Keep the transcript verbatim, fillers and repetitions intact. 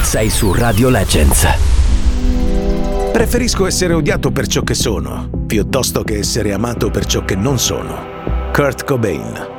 Sei su Radio Legends. Preferisco essere odiato per ciò che sono, piuttosto che essere amato per ciò che non sono. Kurt Cobain.